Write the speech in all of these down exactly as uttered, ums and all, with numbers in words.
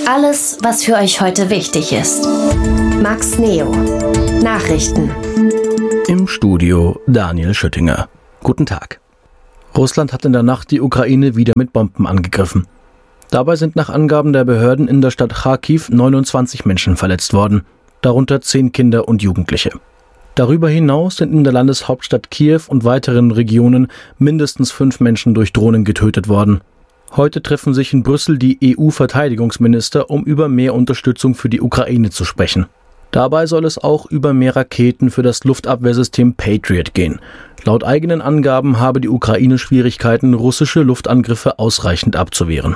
Alles, was für euch heute wichtig ist. Max Neo. Nachrichten. Im Studio Daniel Schüttinger. Guten Tag. Russland hat in der Nacht die Ukraine wieder mit Bomben angegriffen. Dabei sind nach Angaben der Behörden in der Stadt Charkiw neunundzwanzig Menschen verletzt worden, darunter zehn Kinder und Jugendliche. Darüber hinaus sind in der Landeshauptstadt Kiew und weiteren Regionen mindestens fünf Menschen durch Drohnen getötet worden. Heute treffen sich in Brüssel die E U-Verteidigungsminister, um über mehr Unterstützung für die Ukraine zu sprechen. Dabei soll es auch über mehr Raketen für das Luftabwehrsystem Patriot gehen. Laut eigenen Angaben habe die Ukraine Schwierigkeiten, russische Luftangriffe ausreichend abzuwehren.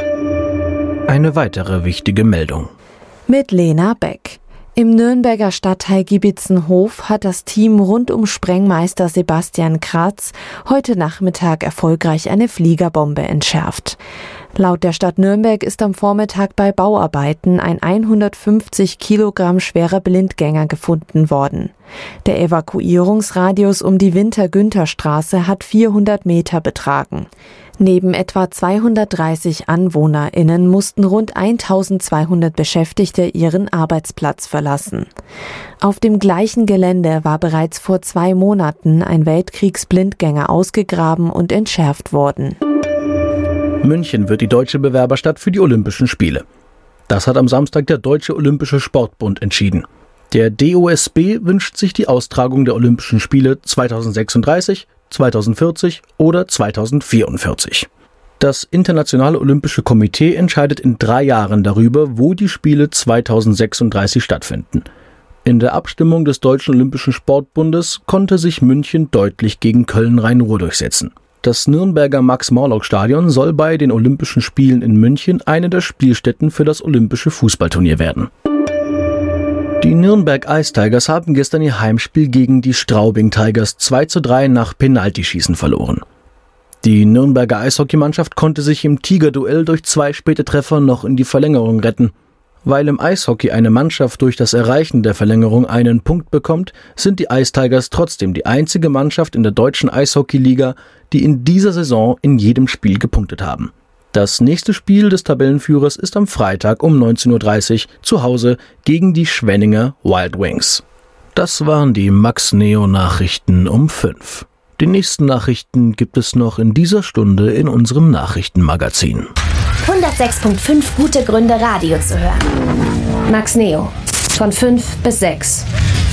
Eine weitere wichtige Meldung. Mit Lena Beck. Im Nürnberger Stadtteil Giebitzenhof hat das Team rund um Sprengmeister Sebastian Kratz heute Nachmittag erfolgreich eine Fliegerbombe entschärft. Laut der Stadt Nürnberg ist am Vormittag bei Bauarbeiten ein hundertfünfzig Kilogramm schwerer Blindgänger gefunden worden. Der Evakuierungsradius um die Winter-Günther-Straße hat vierhundert Meter betragen. Neben etwa zweihundertdreißig AnwohnerInnen mussten rund eintausendzweihundert Beschäftigte ihren Arbeitsplatz verlassen. Auf dem gleichen Gelände war bereits vor zwei Monaten ein Weltkriegsblindgänger ausgegraben und entschärft worden. München wird die deutsche Bewerberstadt für die Olympischen Spiele. Das hat am Samstag der Deutsche Olympische Sportbund entschieden. Der D O S B wünscht sich die Austragung der Olympischen Spiele zweitausendsechsunddreißig, zweitausendvierzig oder zweitausendvierundvierzig. Das Internationale Olympische Komitee entscheidet in drei Jahren darüber, wo die Spiele zweitausendsechsunddreißig stattfinden. In der Abstimmung des Deutschen Olympischen Sportbundes konnte sich München deutlich gegen Köln-Rhein-Ruhr durchsetzen. Das Nürnberger Max-Morlock-Stadion soll bei den Olympischen Spielen in München eine der Spielstätten für das Olympische Fußballturnier werden. Die Nürnberg Ice Tigers haben gestern ihr Heimspiel gegen die Straubing Tigers zwei zu drei nach Penaltyschießen verloren. Die Nürnberger Eishockeymannschaft konnte sich im Tigerduell durch zwei späte Treffer noch in die Verlängerung retten. Weil im Eishockey eine Mannschaft durch das Erreichen der Verlängerung einen Punkt bekommt, sind die Ice Tigers trotzdem die einzige Mannschaft in der deutschen Eishockeyliga, die in dieser Saison in jedem Spiel gepunktet haben. Das nächste Spiel des Tabellenführers ist am Freitag um neunzehn Uhr dreißig zu Hause gegen die Schwenninger Wild Wings. Das waren die Max Neo Nachrichten um fünf. Die nächsten Nachrichten gibt es noch in dieser Stunde in unserem Nachrichtenmagazin. hundertsechs Komma fünf gute Gründe, Radio zu hören. Max Neo. Von fünf bis sechs.